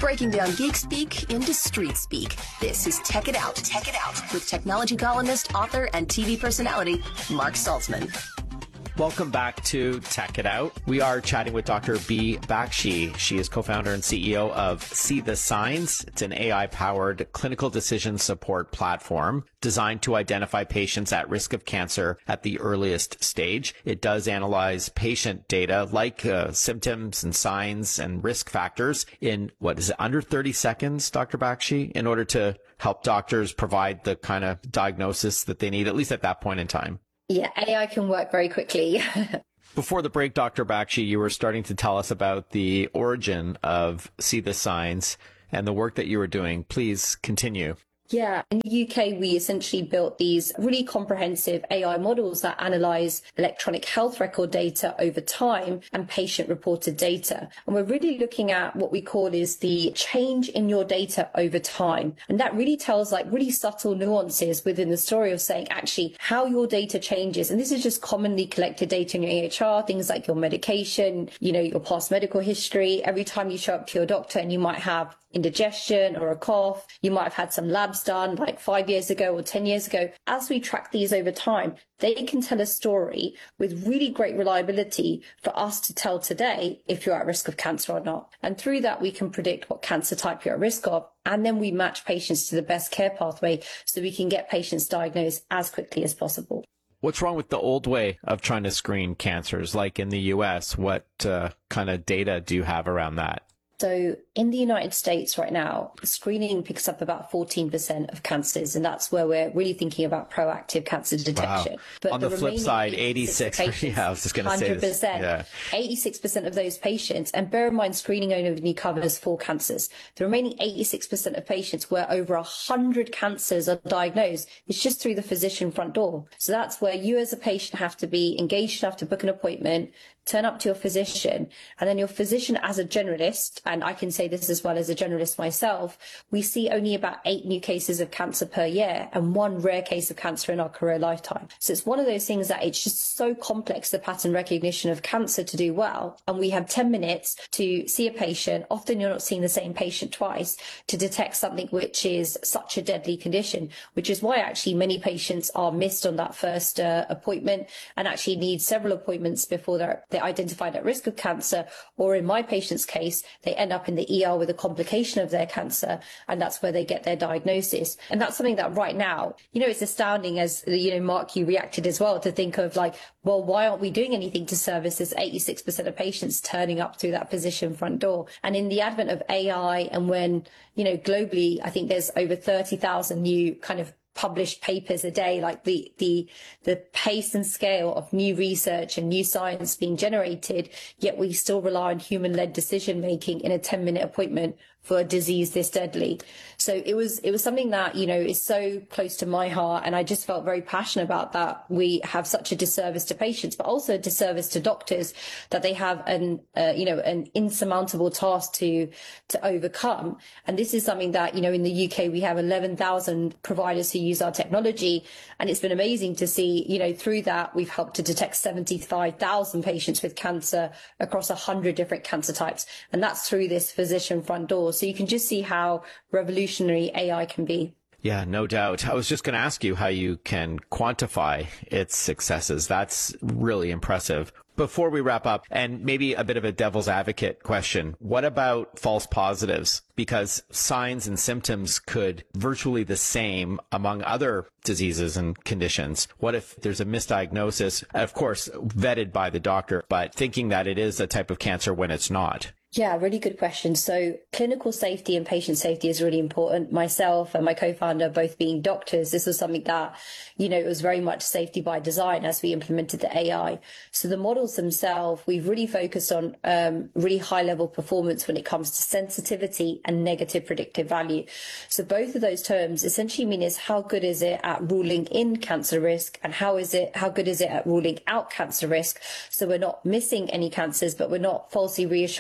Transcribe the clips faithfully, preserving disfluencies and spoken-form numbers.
Breaking down geek speak into street speak. This is Tech It Out, Tech It Out with technology columnist, author, and T V personality Mark Saltzman. Welcome back to Tech It Out. We are chatting with Doctor Bee Bakshi. She is co-founder and C E O of See the Signs. It's an A I-powered clinical decision support platform designed to identify patients at risk of cancer at the earliest stage. It does analyze patient data like uh, symptoms and signs and risk factors in, what is it, under thirty seconds, Doctor Bakshi, in order to help doctors provide the kind of diagnosis that they need, at least at that point in time. Yeah, A I can work very quickly. Before the break, Doctor Bakshi, you were starting to tell us about the origin of See the Signs and the work that you were doing. Please continue. Yeah, in the U K, we essentially built these really comprehensive A I models that analyze electronic health record data over time and patient-reported data. And we're really looking at what we call is the change in your data over time. And that really tells like really subtle nuances within the story of saying actually how your data changes. And this is just commonly collected data in your E H R, things like your medication, you know, your past medical history. Every time you show up to your doctor and you might have indigestion or a cough, you might have had some labs done like five years ago or ten years ago. As we track these over time, they can tell a story with really great reliability for us to tell today if you're at risk of cancer or not. And through that, we can predict what cancer type you're at risk of. And then we match patients to the best care pathway so we can get patients diagnosed as quickly as possible. What's wrong with the old way of trying to screen cancers, like in the U S? What uh, kind of data do you have around that? So in the United States right now, screening picks up about fourteen percent of cancers, and that's where we're really thinking about proactive cancer detection. Wow. But on the, the flip side, eighty-six, patients, yeah, I was just going to say one hundred percent, this. Yeah. eighty-six percent of those patients, and bear in mind screening only covers four cancers. The remaining eighty-six percent of patients where over one hundred cancers are diagnosed, it's just through the physician front door. So that's where you as a patient have to be engaged enough to book an appointment, turn up to your physician, and then your physician as a generalist, and I can say this as well as a generalist myself, we see only about eight new cases of cancer per year and one rare case of cancer in our career lifetime. So it's one of those things that it's just so complex, the pattern recognition of cancer, to do well. And we have ten minutes to see a patient. Often you're not seeing the same patient twice to detect something which is such a deadly condition, which is why actually many patients are missed on that first uh, appointment and actually need several appointments before they're they're identified at risk of cancer, or in my patient's case, they end up in the E R with a complication of their cancer, and that's where they get their diagnosis. And that's something that right now, you know, it's astounding, as, you know, Mark, you reacted as well, to think of like, well, why aren't we doing anything to service this eighty-six percent of patients turning up through that physician front door? And in the advent of A I, and when, you know, globally, I think there's over thirty thousand new kind of published papers a day, like the the the pace and scale of new research and new science being generated, yet we still rely on human-led decision making in a ten minute appointment for a disease this deadly. So it was it was something that, you know, is so close to my heart, and I just felt very passionate about that. We have such a disservice to patients, but also a disservice to doctors, that they have an uh, you know an insurmountable task to to overcome. And this is something that, you know, in the U K we have eleven thousand providers who use our technology, and it's been amazing to see, you know, through that we've helped to detect seventy-five thousand patients with cancer across one hundred different cancer types, and that's through this physician front door. So you can just see how revolutionary A I can be. Yeah, no doubt. I was just going to ask you how you can quantify its successes. That's really impressive. Before we wrap up, and maybe a bit of a devil's advocate question, what about false positives? Because signs and symptoms could virtually the same among other diseases and conditions. What if there's a misdiagnosis, of course, vetted by the doctor, but thinking that it is a type of cancer when it's not? Yeah, really good question. So clinical safety and patient safety is really important. Myself and my co-founder both being doctors, this was something that, you know, it was very much safety by design as we implemented the A I. So the models themselves, we've really focused on um, really high level performance when it comes to sensitivity and negative predictive value. So both of those terms essentially mean is how good is it at ruling in cancer risk, and how is it, how good is it at ruling out cancer risk? So we're not missing any cancers, but we're not falsely reassuring patients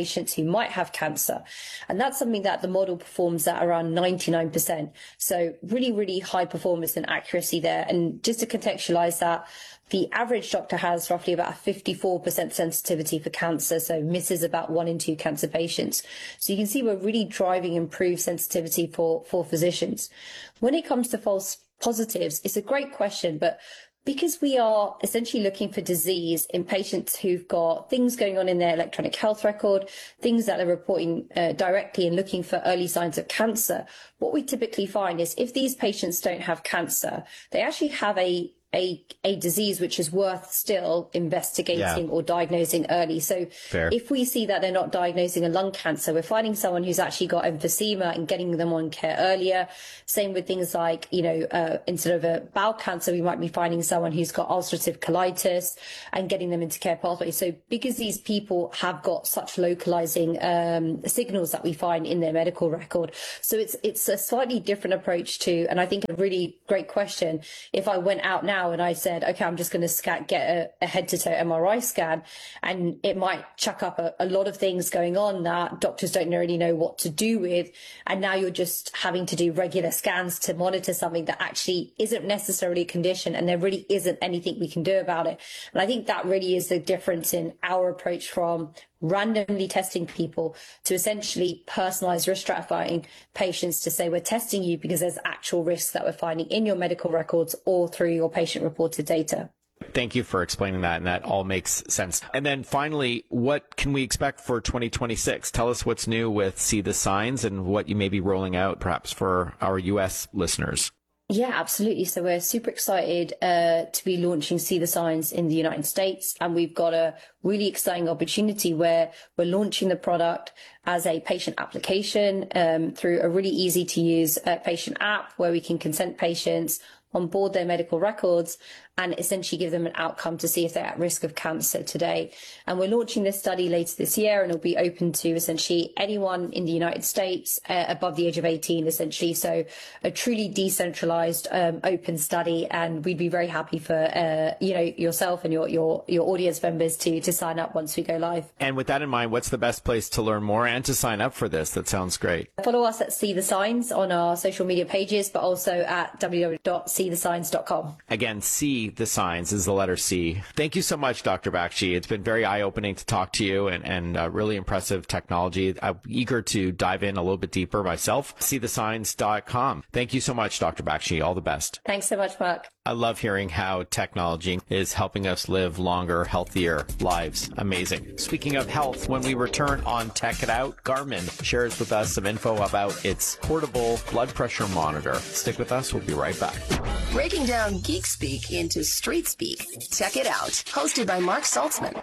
patients who might have cancer. And that's something that the model performs at around ninety-nine percent. So really, really high performance and accuracy there. And just to contextualize that, the average doctor has roughly about a fifty-four percent sensitivity for cancer, so misses about one in two cancer patients. So you can see we're really driving improved sensitivity for, for physicians. When it comes to false positives, it's a great question, but because we are essentially looking for disease in patients who've got things going on in their electronic health record, things that are reporting uh, directly and looking for early signs of cancer, what we typically find is if these patients don't have cancer, they actually have a A, a disease which is worth still investigating yeah. or diagnosing early. So Fair. If we see that they're not diagnosing a lung cancer, we're finding someone who's actually got emphysema and getting them on care earlier. Same with things like, you know, uh, instead of a bowel cancer, we might be finding someone who's got ulcerative colitis and getting them into care pathway. So because these people have got such localizing um, signals that we find in their medical record. So it's, it's a slightly different approach to, and I think a really great question. If I went out now and I said, okay, I'm just going to scan, get a, a head-to-toe M R I scan, and it might chuck up a, a lot of things going on that doctors don't really know what to do with, and now you're just having to do regular scans to monitor something that actually isn't necessarily a condition, and there really isn't anything we can do about it. And I think that really is the difference in our approach from randomly testing people to essentially personalized risk stratifying patients to say we're testing you because there's actual risks that we're finding in your medical records or through your patient reported data. Thank you for explaining that, and that all makes sense. And then finally, what can we expect for twenty twenty-six? Tell us what's new with See the Signs and what you may be rolling out perhaps for our U S listeners. Yeah, absolutely. So we're super excited uh, to be launching See the Signs in the United States. And we've got a really exciting opportunity where we're launching the product as a patient application um, through a really easy to use uh, patient app where we can consent patients, onboard their medical records, and essentially give them an outcome to see if they're at risk of cancer today. And we're launching this study later this year, and it'll be open to essentially anyone in the United States uh, above the age of eighteen, essentially. So a truly decentralized, um, open study, and we'd be very happy for uh, you know yourself and your your your audience members to to sign up once we go live. And with that in mind, what's the best place to learn more and to sign up for this? That sounds great. Follow us at See the Signs on our social media pages, but also at w w w dot see the signs dot com. Again, See the Signs is the letter C. Thank you so much, Doctor Bakshi. It's been very eye-opening to talk to you, and, and uh, really impressive technology. I'm eager to dive in a little bit deeper myself. see the signs dot com. Thank you so much, Doctor Bakshi. All the best. Thanks so much, Mark. I love hearing how technology is helping us live longer, healthier lives. Amazing. Speaking of health, when we return on Tech It Out, Garmin shares with us some info about its portable blood pressure monitor. Stick with us. We'll be right back. Breaking down geek speak into street speak. Tech It Out, hosted by Mark Saltzman.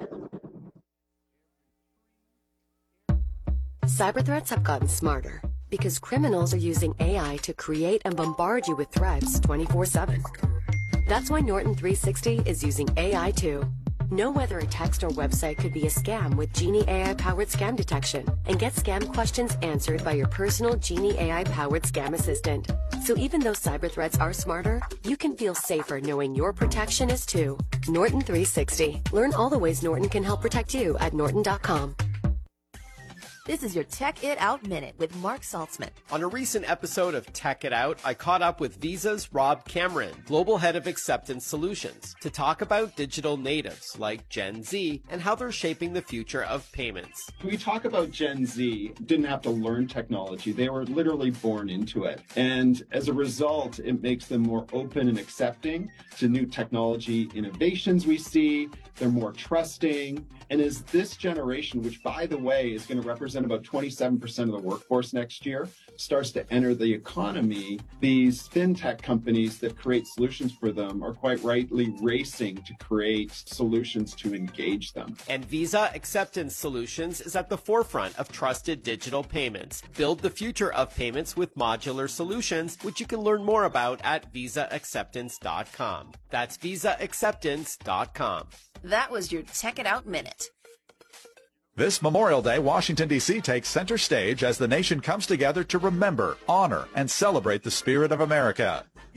Cyber threats have gotten smarter because criminals are using A I to create and bombard you with threats twenty-four seven. That's why Norton three sixty is using A I too. Know whether a text or website could be a scam with Genie A I-powered scam detection, and get scam questions answered by your personal Genie A I-powered scam assistant. So even though cyber threats are smarter, you can feel safer knowing your protection is too. Norton three sixty. Learn all the ways Norton can help protect you at norton dot com. This is your Tech It Out Minute with Mark Saltzman. On a recent episode of Tech It Out, I caught up with Visa's Rob Cameron, Global Head of Acceptance Solutions, to talk about digital natives like Gen Z and how they're shaping the future of payments. We talk about Gen Z, didn't have to learn technology. They were literally born into it. And as a result, it makes them more open and accepting to new technology innovations we see. They're more trusting. And as this generation, which by the way is going to represent about twenty-seven percent of the workforce next year, starts to enter the economy, these fintech companies that create solutions for them are quite rightly racing to create solutions to engage them. And Visa Acceptance Solutions is at the forefront of trusted digital payments. Build the future of payments with modular solutions, which you can learn more about at visa acceptance dot com. That's visa acceptance dot com. That was your Tech It Out Minute. This Memorial Day, Washington, D C takes center stage as the nation comes together to remember, honor, and celebrate the spirit of America.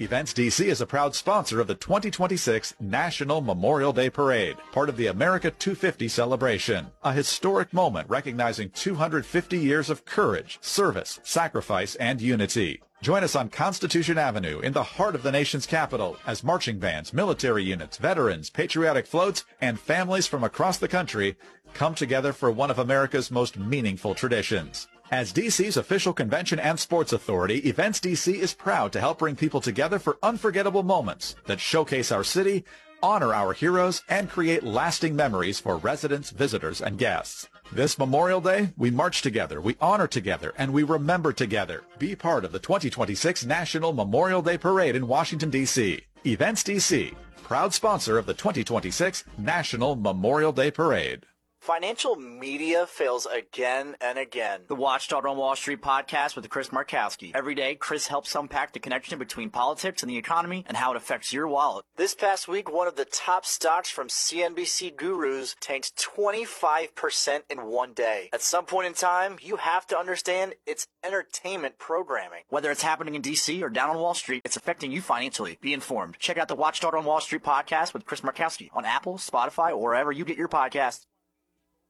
Events D C is a proud sponsor of the twenty twenty-six National Memorial Day Parade, part of the America two fifty celebration, a historic moment recognizing two hundred fifty years of courage, service, sacrifice, and unity. Join us on Constitution Avenue in the heart of the nation's capital as marching bands, military units, veterans, patriotic floats, and families from across the country come together for one of America's most meaningful traditions. As D C's official convention and sports authority, Events D C is proud to help bring people together for unforgettable moments that showcase our city, honor our heroes, and create lasting memories for residents, visitors, and guests. This Memorial Day, we march together, we honor together, and we remember together. Be part of the twenty twenty-six National Memorial Day Parade in Washington, D C Events D C, proud sponsor of the twenty twenty-six National Memorial Day Parade. Financial media fails again and again. The Watchdog on Wall Street podcast with Chris Markowski. Every day, Chris helps unpack the connection between politics and the economy and how it affects your wallet. This past week, one of the top stocks from C N B C Gurus tanked twenty-five percent in one day. At some point in time, you have to understand it's entertainment programming. Whether it's happening in D C or down on Wall Street, it's affecting you financially. Be informed. Check out the Watchdog on Wall Street podcast with Chris Markowski on Apple, Spotify, or wherever you get your podcasts.